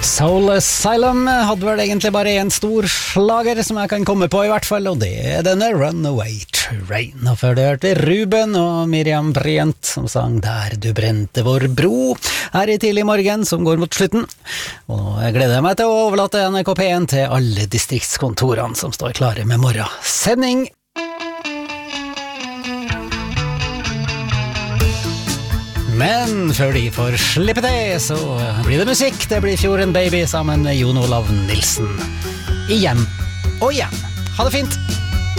Soul Asylum hadde vel egentlig bare en stor slager som jeg kan komme på i hvert fall, og det er denne Runaway Train. Og før det hørte Ruben og Miriam Bryant som sang Der du brente vår bro her i tidlig morgen som går mot slutten. Og jeg gleder meg til å overlate NRK P1 til alle distriktskontorene som står klare med morgensending. Men før de får slippe det, så blir det musikk. Det blir Fjorden Baby sammen med Jon Olav Nilsen. Igjen og igjen. Ha det fint!